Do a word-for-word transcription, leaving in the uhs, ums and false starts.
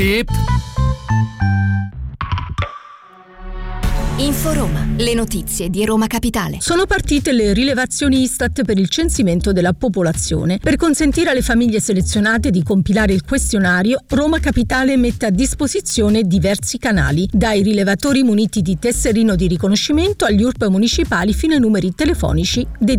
Beep. Inforoma, le notizie di Roma Capitale. Sono partite le rilevazioni Istat per il censimento della popolazione. Per consentire alle famiglie selezionate di compilare il questionario, Roma Capitale mette a disposizione diversi canali, dai rilevatori muniti di tesserino di riconoscimento agli U R P municipali fino ai numeri telefonici dedicati